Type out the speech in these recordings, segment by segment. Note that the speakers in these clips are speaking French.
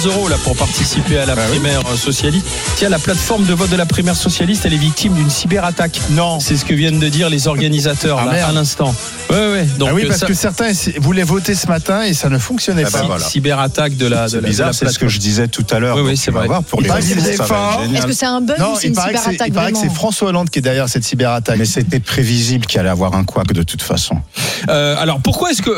€ là pour participer à la primaire socialiste. Tiens, la plateforme de vote de la primaire socialiste, elle est victime d'une cyberattaque. Non. C'est ce que viennent de dire les organisateurs à l'instant. Ouais. Donc, oui, parce que certains voulaient voter ce matin et ça ne fonctionnait pas. Voilà. Cyberattaque de la bizarre, c'est ce que je disais tout à l'heure. Oui, c'est vrai. Pour les Est-ce que c'est un bug ou c'est une cyberattaque? Il paraît que c'est François Hollande qui est derrière cette cyberattaque. Mais c'était prévisible qu'il allait avoir un couac de toute façon. Alors pourquoi est-ce que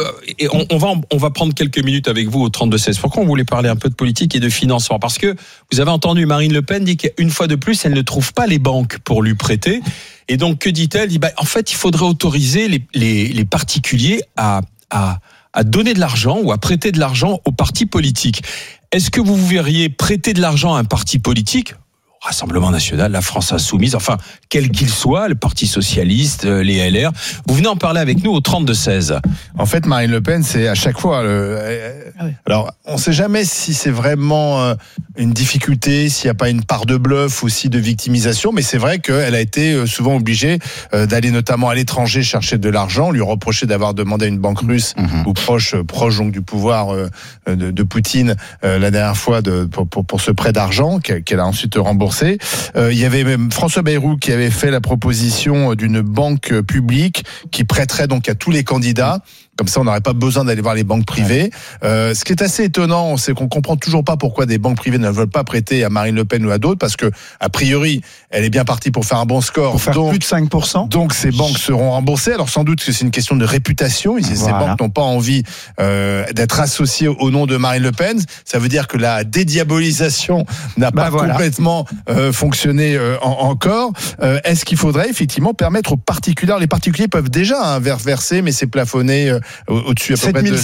on va prendre quelques minutes avec vous au 32-16. Pourquoi on voulait parler un peu de politique et de financement? Parce que vous avez entendu Marine Le Pen dire qu'une fois de plus, elle ne trouve pas les banques pour lui prêter. Et donc que dit-elle? En fait, il faudrait autoriser les particuliers à donner de l'argent ou à prêter de l'argent aux partis politiques. Est-ce que vous verriez prêter de l'argent à un parti politique? Rassemblement national, la France insoumise, enfin, quel qu'il soit, le Parti socialiste, les LR. Vous venez en parler avec nous au 32-16. En fait, Marine Le Pen, c'est à chaque fois... Alors, on ne sait jamais si c'est vraiment une difficulté, s'il n'y a pas une part de bluff aussi de victimisation, mais c'est vrai qu'elle a été souvent obligée d'aller notamment à l'étranger chercher de l'argent, lui reprocher d'avoir demandé à une banque russe ou proche donc du pouvoir de Poutine la dernière fois pour ce prêt d'argent qu'elle a ensuite remboursé. Il y avait même François Bayrou qui avait fait la proposition d'une banque publique qui prêterait donc à tous les candidats. Comme ça, on n'aurait pas besoin d'aller voir les banques privées. Ce qui est assez étonnant, c'est qu'on comprend toujours pas pourquoi des banques privées ne veulent pas prêter à Marine Le Pen ou à d'autres, parce que a priori, elle est bien partie pour faire un bon score. Pour faire plus de 5%. Donc, ces banques seront remboursées. Alors, sans doute que c'est une question de réputation. Ces banques n'ont pas envie d'être associées au nom de Marine Le Pen. Ça veut dire que la dédiabolisation n'a pas complètement fonctionné encore. Est-ce qu'il faudrait effectivement permettre aux particuliers? Les particuliers peuvent déjà verser, mais c'est plafonné au-dessus à peu près de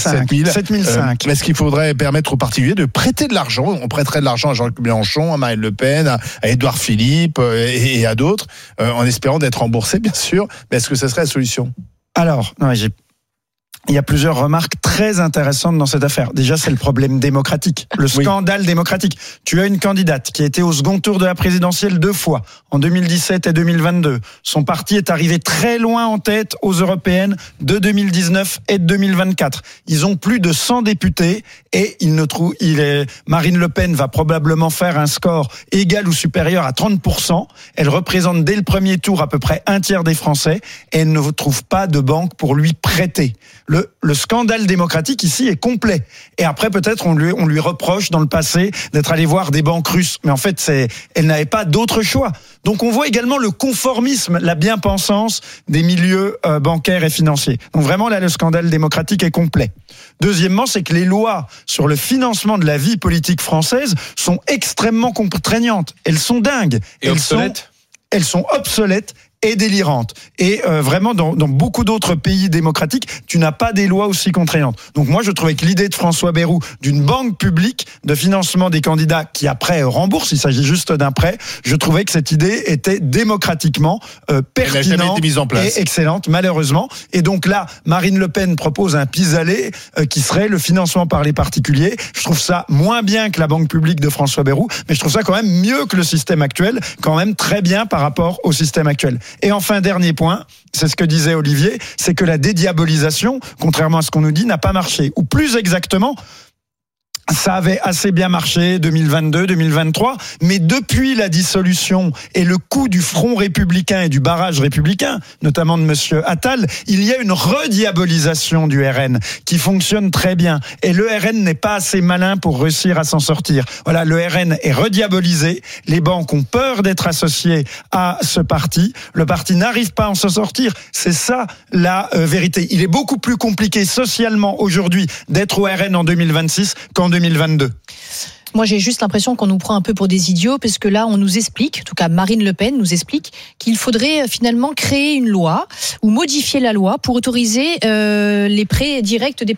7 000. Est-ce qu'il faudrait permettre aux particuliers de prêter de l'argent? On prêterait de l'argent à Jean-Luc Mélenchon, à Marine Le Pen, à Édouard Philippe et à d'autres, en espérant d'être remboursés, bien sûr. Mais est-ce que ça serait la solution? Alors, il y a plusieurs remarques très intéressantes dans cette affaire. Déjà, c'est le problème démocratique, le scandale démocratique. Tu as une candidate qui a été au second tour de la présidentielle 2 fois, en 2017 et 2022. Son parti est arrivé très loin en tête aux européennes de 2019 et de 2024. Ils ont plus de 100 députés et Marine Le Pen va probablement faire un score égal ou supérieur à 30%. Elle représente dès le premier tour à peu près un tiers des Français et elle ne trouve pas de banque pour lui prêter. Le scandale démocratique ici est complet. Et après, peut-être, on lui reproche dans le passé d'être allé voir des banques russes. Mais en fait, elle n'avait pas d'autre choix. Donc, on voit également le conformisme, la bien-pensance des milieux bancaires et financiers. Donc, vraiment, là, le scandale démocratique est complet. Deuxièmement, c'est que les lois sur le financement de la vie politique française sont extrêmement contraignantes. Elles sont dingues. Et obsolètes. Elles sont obsolètes et délirante. Et vraiment, dans beaucoup d'autres pays démocratiques, tu n'as pas des lois aussi contraignantes. Donc moi, je trouvais que l'idée de François Bayrou d'une banque publique de financement des candidats qui après rembourse, il s'agit juste d'un prêt, je trouvais que cette idée était démocratiquement pertinente et excellente, malheureusement. Et donc là, Marine Le Pen propose un pis-aller qui serait le financement par les particuliers. Je trouve ça moins bien que la banque publique de François Bayrou, mais je trouve ça quand même mieux que le système actuel, quand même très bien par rapport au système actuel. Et enfin, dernier point, c'est ce que disait Olivier, c'est que la dédiabolisation, contrairement à ce qu'on nous dit, n'a pas marché. Ou plus exactement, ça avait assez bien marché 2022, 2023, mais depuis la dissolution et le coup du front républicain et du barrage républicain, notamment de monsieur Attal, il y a une rediabolisation du RN qui fonctionne très bien. Et le RN n'est pas assez malin pour réussir à s'en sortir. Voilà, le RN est rediabolisé, les banques ont peur d'être associées à ce parti, le parti n'arrive pas à en s'en sortir. C'est ça la vérité. Il est beaucoup plus compliqué socialement aujourd'hui d'être au RN en 2026 qu'en 2022. Moi, j'ai juste l'impression qu'on nous prend un peu pour des idiots, parce que là, on nous explique, en tout cas Marine Le Pen nous explique, qu'il faudrait finalement créer une loi ou modifier la loi pour autoriser les prêts directs des